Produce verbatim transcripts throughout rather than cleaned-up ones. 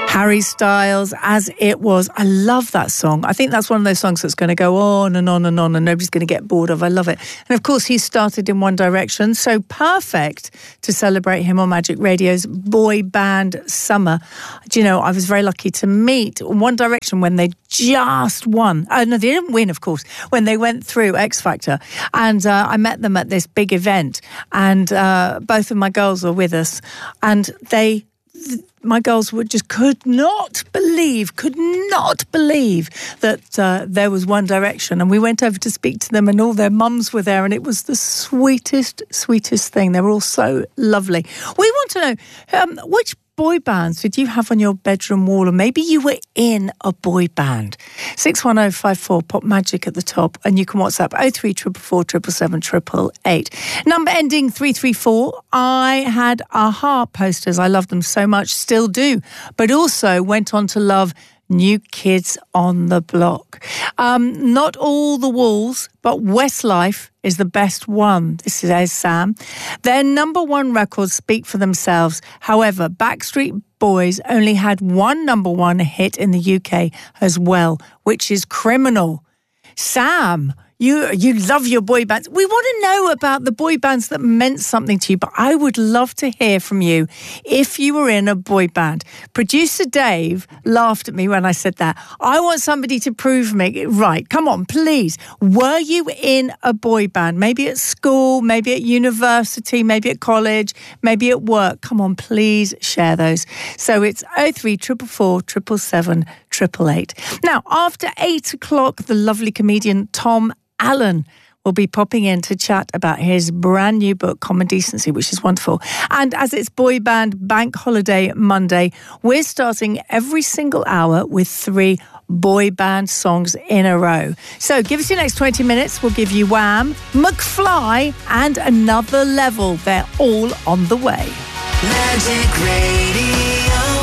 Harry Styles, As It Was. I love that song. I think that's one of those songs that's going to go on and on and on and nobody's going to get bored of. I love it. And of course, he started in One Direction, so perfect to celebrate him on Magic Radio's Boy Band Summer. Do you know, I was very lucky to meet One Direction when they just won. Oh, no, they didn't win, of course, when they went through X Factor. And uh, I met them at this big event. And uh, both of my girls were with us. And they... my girls would just could not believe, could not believe that uh, there was One Direction. And we went over to speak to them and all their mums were there and it was the sweetest, sweetest thing. They were all so lovely. We want to know, um, which boy bands did you have on your bedroom wall? Or maybe you were in a boy band. six one oh five four, pop magic at the top. And you can WhatsApp oh three four four, seven seven seven, eight eight eight. Number ending three three four. I had AHA posters. I loved them so much, still do. But also went on to love New Kids on the Block. Um, not all the walls, but Westlife is the best one. This is Sam. Their number one records speak for themselves. However, Backstreet Boys only had one number one hit in the U K as well, which is Criminal. Sam, you you love your boy bands. We want to know about the boy bands that meant something to you, but I would love to hear from you if you were in a boy band. Producer Dave laughed at me when I said that. I want somebody to prove me right. Come on, please. Were you in a boy band? Maybe at school, maybe at university, maybe at college, maybe at work. Come on, please share those. So it's oh three four four, seven seven seven, eight eight eight. Now, after eight o'clock, the lovely comedian Tom Allen will be popping in to chat about his brand new book, Common Decency, which is wonderful. And as it's Boy Band Bank Holiday Monday, we're starting every single hour with three boy band songs in a row. So give us your next twenty minutes. We'll give you Wham, McFly, and Another Level. They're all on the way. Magic Radio.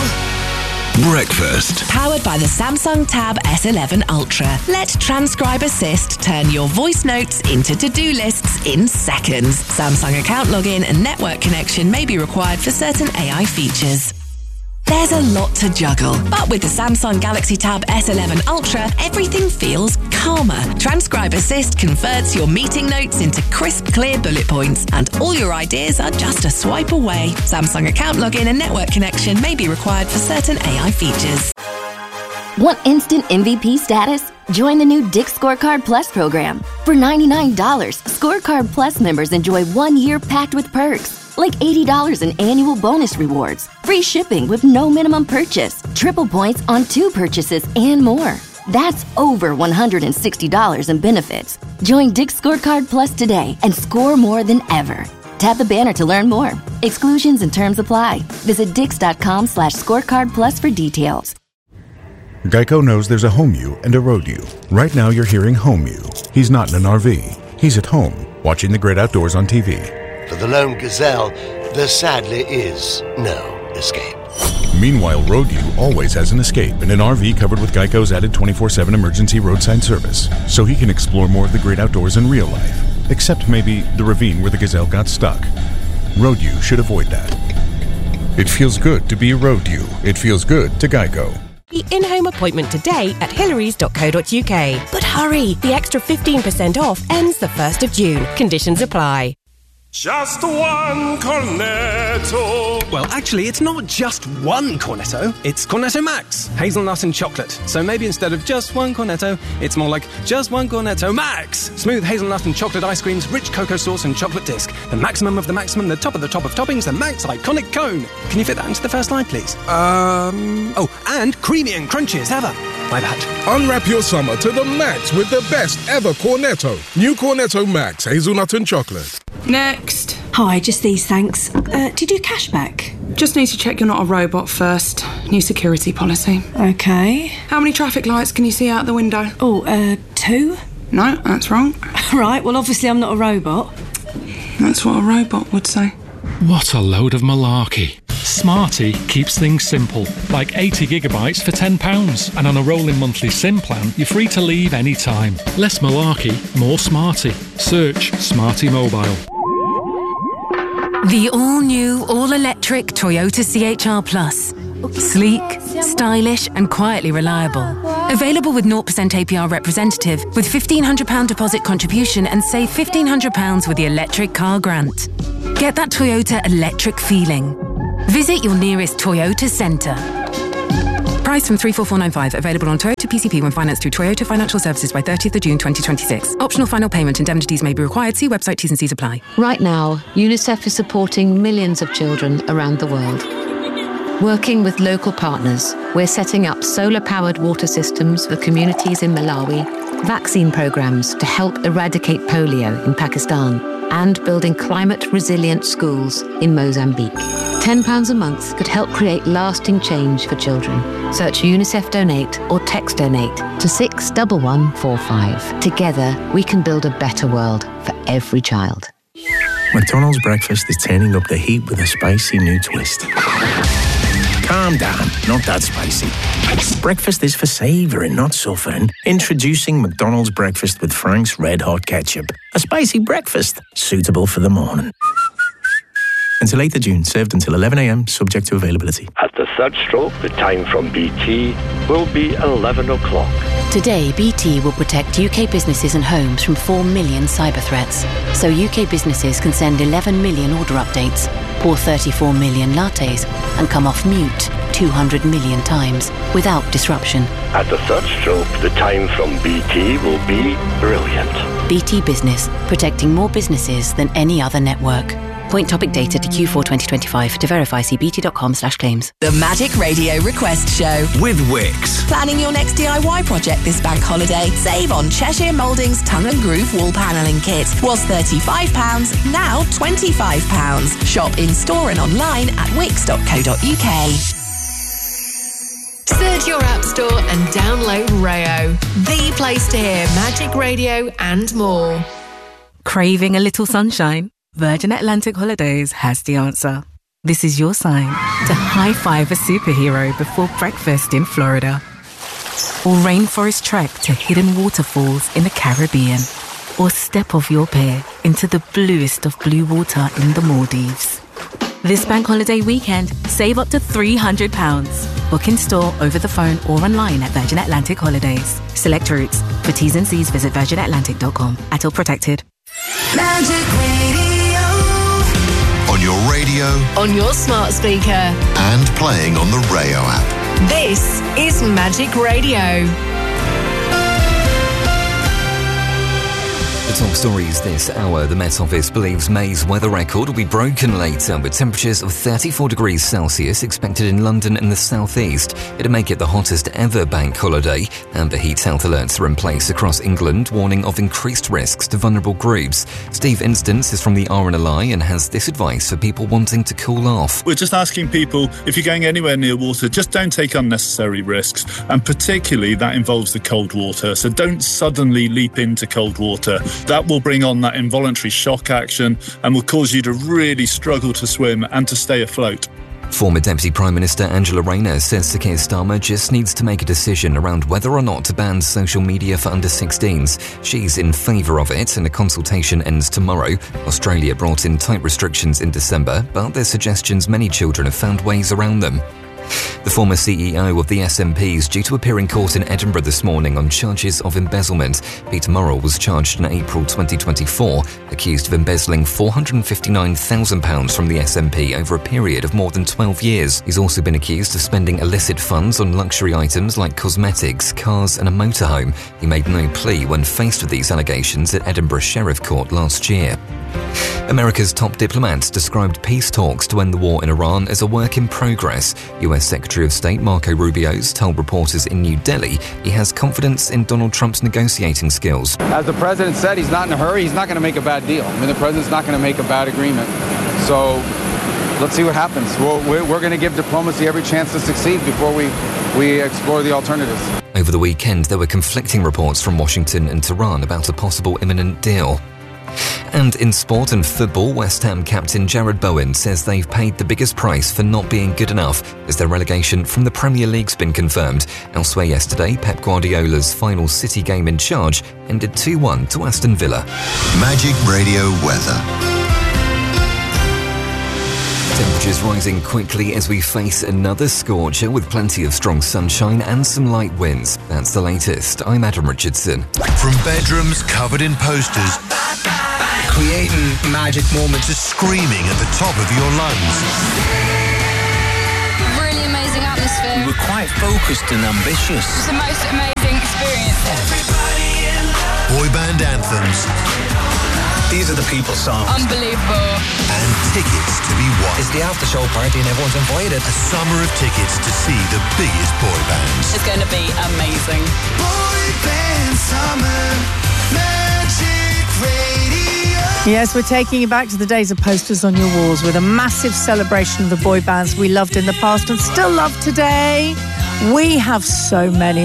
Breakfast. Powered by the Samsung Tab S eleven Ultra. Let Transcribe Assist turn your voice notes into to-do lists in seconds. Samsung account login and network connection may be required for certain A I features. There's a lot to juggle, but with the Samsung Galaxy Tab S eleven Ultra, everything feels calmer. Transcribe Assist converts your meeting notes into crisp, clear bullet points, and all your ideas are just a swipe away. Samsung account login and network connection may be required for certain A I features. Want instant M V P status? Join the new Dick's Scorecard Plus program. For ninety-nine dollars, Scorecard Plus members enjoy one year packed with perks, like eighty dollars in annual bonus rewards, free shipping with no minimum purchase, triple points on two purchases, and more. That's over one hundred sixty dollars in benefits. Join Dick's Scorecard Plus today and score more than ever. Tap the banner to learn more. Exclusions and terms apply. Visit dix.com slash scorecard plus for details. Geico knows there's a home you and a road you. Right now you're hearing home you. He's not in an R V. He's at home, watching the great outdoors on T V. For the lone gazelle, there sadly is no escape. Meanwhile, Road U always has an escape in an R V covered with Geico's added twenty-four seven emergency roadside service, so he can explore more of the great outdoors in real life, except maybe the ravine where the gazelle got stuck. Road U should avoid that. It feels good to be Road U. It feels good to Geico. The in-home appointment today at hillarys dot co dot uk. But hurry, the extra fifteen percent off ends the first of June. Conditions apply. Just one Cornetto. Well, actually, it's not just one Cornetto. It's Cornetto Max, hazelnut and chocolate. So maybe instead of just one Cornetto, it's more like just one Cornetto Max. Smooth hazelnut and chocolate ice creams, rich cocoa sauce and chocolate disc. The maximum of the maximum, the top of the top of toppings, the Max iconic cone. Can you fit that into the first line, please? Um... Oh, and creamy and crunchy as ever. My bad. Unwrap your summer to the max with the best ever Cornetto. New Cornetto Max, hazelnut and chocolate. Next. Hi, just these, thanks. Uh, do you do cashback? Just need to check you're not a robot first. New security policy. Okay. How many traffic lights can you see out the window? Oh, uh, two? No, that's wrong. Right, well, obviously I'm not a robot. That's what a robot would say. What a load of malarkey. Smarty keeps things simple, like eighty gigabytes for ten pounds. And on a rolling monthly SIM plan, you're free to leave any time. Less malarkey, more smarty. Search Smarty Mobile. The all-new, all-electric Toyota C H R Plus. Sleek, Stylish and quietly reliable. Available with zero percent A P R representative with fifteen hundred pounds deposit contribution and save fifteen hundred pounds with the electric car grant. Get that Toyota electric feeling. Visit your nearest Toyota centre. Price from three four four nine five. Available on Toyota P C P when financed through Toyota Financial Services by thirtieth of June twenty twenty-six. Optional final payment. Indemnities may be required. See website. T's and C's apply. Right now, UNICEF is supporting millions of children around the world. Working with local partners, we're setting up solar-powered water systems for communities in Malawi, vaccine programs to help eradicate polio in Pakistan, and building climate-resilient schools in Mozambique. ten pounds a month could help create lasting change for children. Search UNICEF Donate or text Donate to six one one four five. Together, we can build a better world for every child. McDonald's breakfast is turning up the heat with a spicy new twist. Calm down, not that spicy. Breakfast is for savouring, not suffering. Introducing McDonald's breakfast with Frank's Red Hot Ketchup. A spicy breakfast, suitable for the morning. Until eighth of June, served until eleven a m, subject to availability. At the third stroke, the time from B T will be eleven o'clock. Today, B T will protect U K businesses and homes from four million cyber threats. So U K businesses can send eleven million order updates, pour thirty-four million lattes, and come off mute two hundred million times without disruption. At the third stroke, the time from B T will be brilliant. B T Business, protecting more businesses than any other network. Point topic data to Q four twenty twenty-five. To verify, see bt.com slash claims. The Magic Radio Request Show. With Wix. Planning your next D I Y project this bank holiday? Save on Cheshire Moulding's Tongue and Groove wall panelling kit. Was thirty-five pounds, now twenty-five pounds. Shop in store and online at wix dot co dot uk. Search your app store and download Rayo, the place to hear Magic Radio and more. Craving a little sunshine? Virgin Atlantic Holidays has the answer. This is your sign to high-five a superhero before breakfast in Florida. Or rainforest trek to hidden waterfalls in the Caribbean. Or step off your pier into the bluest of blue water in the Maldives. This bank holiday weekend, save up to three hundred pounds. Book in store, over the phone or online at Virgin Atlantic Holidays. Select routes. For T's and C's, visit virgin atlantic dot com. At all protected. Magic Radio. On your radio, on your smart speaker, and playing on the Rayo app. This is Magic Radio. The top stories this hour. The Met Office believes May's weather record will be broken later, with temperatures of thirty-four degrees Celsius expected in London and the southeast. It'll make it the hottest ever bank holiday. Amber heat health alerts are in place across England, warning of increased risks to vulnerable groups. Steve Instance is from the R N L I and has this advice for people wanting to cool off. We're just asking people, if you're going anywhere near water, just don't take unnecessary risks, and particularly that involves the cold water. So don't suddenly leap into cold water. That will bring on that involuntary shock action and will cause you to really struggle to swim and to stay afloat. Former Deputy Prime Minister Angela Rayner says Sir Keir Starmer just needs to make a decision around whether or not to ban social media for under sixteens. She's in favour of it, and a consultation ends tomorrow. Australia brought in tight restrictions in December, but there's suggestions many children have found ways around them. The former C E O of the S N P is due to appear in court in Edinburgh this morning on charges of embezzlement. Peter Murrell was charged in April twenty twenty-four, accused of embezzling four hundred fifty-nine thousand pounds from the S N P over a period of more than twelve years. He's also been accused of spending illicit funds on luxury items like cosmetics, cars and a motorhome. He made no plea when faced with these allegations at Edinburgh Sheriff Court last year. America's top diplomats described peace talks to end the war in Iran as a work in progress. U S Secretary of State Marco Rubio's told reporters in New Delhi he has confidence in Donald Trump's negotiating skills. As the president said, he's not in a hurry. He's not going to make a bad deal. I mean, the president's not going to make a bad agreement. So let's see what happens. We're, we're going to give diplomacy every chance to succeed before we, we explore the alternatives. Over the weekend, there were conflicting reports from Washington and Tehran about a possible imminent deal. And in sport and football, West Ham captain Jared Bowen says they've paid the biggest price for not being good enough as their relegation from the Premier League's been confirmed. Elsewhere yesterday, Pep Guardiola's final City game in charge ended two one to Aston Villa. Magic Radio weather. Temperatures rising quickly as we face another scorcher with plenty of strong sunshine and some light winds. That's the latest. I'm Adam Richardson. From bedrooms covered in posters, creating magic moments, to screaming at the top of your lungs. Really amazing atmosphere. We were quite focused and ambitious. It's the most amazing experience. Boy band anthems. These are the people songs. Unbelievable. And tickets to be won. It's the after show party and everyone's invited. A summer of tickets to see the biggest boy bands. It's going to be amazing. Boy band summer, Magic Radio. Yes, we're taking you back to the days of posters on your walls with a massive celebration of the boy bands we loved in the past and still love today. We have so many.